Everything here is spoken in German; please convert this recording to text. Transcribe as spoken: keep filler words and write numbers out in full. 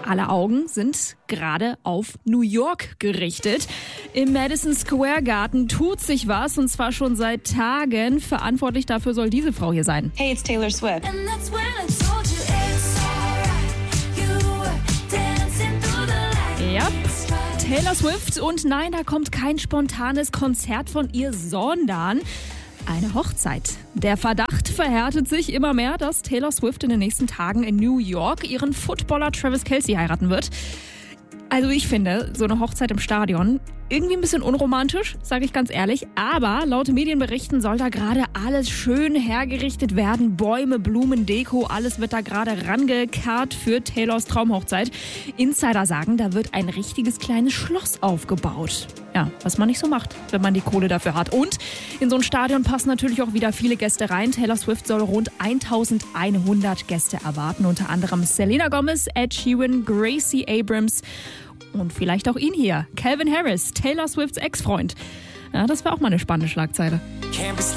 Alle Augen sind gerade auf New York gerichtet. Im Madison Square Garden tut sich was, und zwar schon seit Tagen. Verantwortlich dafür soll diese Frau hier sein. Hey, it's Taylor Swift. Ja, Taylor Swift. Und nein, da kommt kein spontanes Konzert von ihr, sondern eine Hochzeit. Der Verdacht verhärtet sich immer mehr, dass Taylor Swift in den nächsten Tagen in New York ihren Footballer Travis Kelce heiraten wird. Also ich finde, so eine Hochzeit im Stadion irgendwie ein bisschen unromantisch, sage ich ganz ehrlich. Aber laut Medienberichten soll da gerade alles schön hergerichtet werden. Bäume, Blumen, Deko, alles wird da gerade rangekarrt für Taylors Traumhochzeit. Insider sagen, da wird ein richtiges kleines Schloss aufgebaut. Ja, was man nicht so macht, wenn man die Kohle dafür hat. Und in so ein Stadion passen natürlich auch wieder viele Gäste rein. Taylor Swift soll rund eintausendeinhundert Gäste erwarten. Unter anderem Selena Gomez, Ed Sheeran, Gracie Abrams und vielleicht auch ihn hier, Calvin Harris, Taylor Swifts Ex-Freund. Ja, das wäre auch mal eine spannende Schlagzeile.